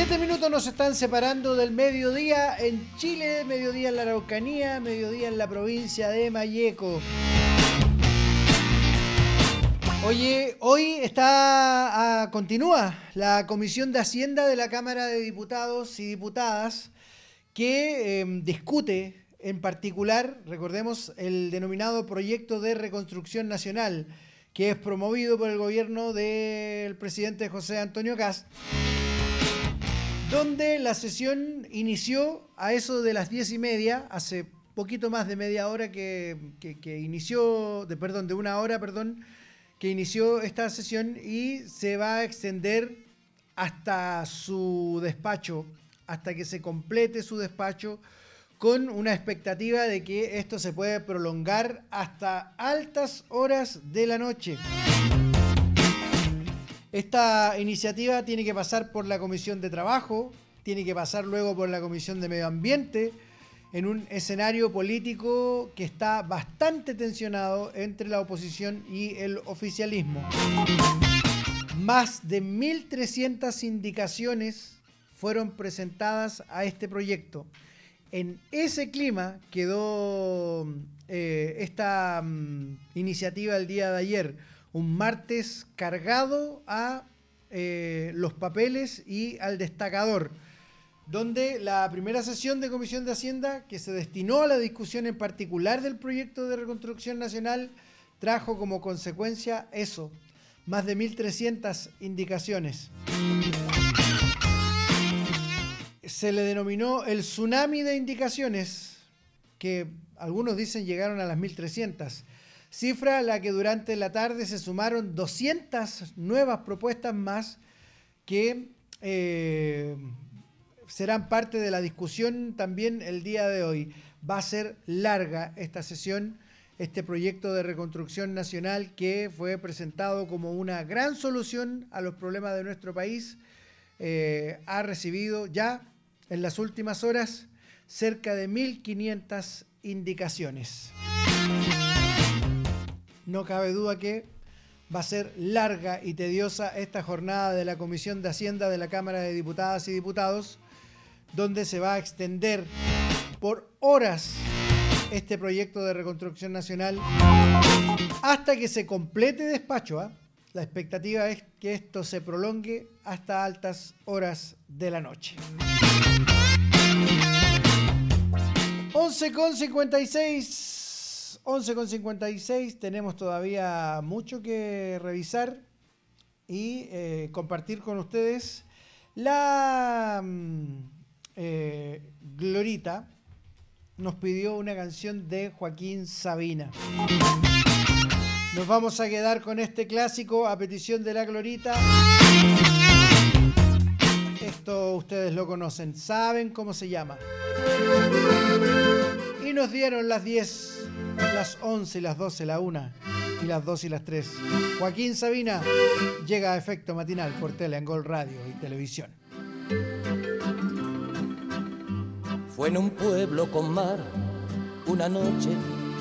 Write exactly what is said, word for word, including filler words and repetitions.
Siete minutos nos están separando del mediodía en Chile, mediodía en la Araucanía, mediodía en la provincia de Malleco. Oye, hoy está, ah, continúa la Comisión de Hacienda de la Cámara de Diputados y Diputadas que eh, discute en particular, recordemos, el denominado Proyecto de Reconstrucción Nacional, que es promovido por el gobierno del presidente José Antonio Kast, donde la sesión inició a eso de las diez y media, hace poquito más de media hora que, que, que inició, de, perdón, de una hora, perdón, que inició esta sesión y se va a extender hasta su despacho, hasta que se complete su despacho, con una expectativa de que esto se puede prolongar hasta altas horas de la noche. Esta iniciativa tiene que pasar por la Comisión de Trabajo, tiene que pasar luego por la Comisión de Medio Ambiente, en un escenario político que está bastante tensionado entre la oposición y el oficialismo. Más de mil trescientas indicaciones fueron presentadas a este proyecto. En ese clima quedó eh, esta um, iniciativa el día de ayer, un martes cargado a eh, los papeles y al destacador, donde la primera sesión de Comisión de Hacienda, que se destinó a la discusión en particular del proyecto de reconstrucción nacional, trajo como consecuencia eso, más de mil trescientas indicaciones. Se le denominó el tsunami de indicaciones, que algunos dicen llegaron a las mil trescientas, cifra a la que durante la tarde se sumaron doscientas nuevas propuestas más que eh, serán parte de la discusión también el día de hoy. Va a ser larga esta sesión, este proyecto de reconstrucción nacional que fue presentado como una gran solución a los problemas de nuestro país. Eh, ha recibido ya en las últimas horas cerca de mil quinientas indicaciones. No cabe duda que va a ser larga y tediosa esta jornada de la Comisión de Hacienda de la Cámara de Diputadas y Diputados, donde se va a extender por horas este proyecto de reconstrucción nacional hasta que se complete despacho, ¿eh? La expectativa es que esto se prolongue hasta altas horas de la noche. once con cincuenta y seis, once con cincuenta y seis, tenemos todavía mucho que revisar y eh, compartir con ustedes. La eh, Glorita nos pidió una canción de Joaquín Sabina. Nos vamos a quedar con este clásico a petición de la Glorita. Esto ustedes lo conocen, saben cómo se llama. Y nos dieron las diez, las once, las doce, la una y las dos y las tres. Joaquín Sabina llega a Efecto Matinal por Teleangol Radio y Televisión. Fue en un pueblo con mar una noche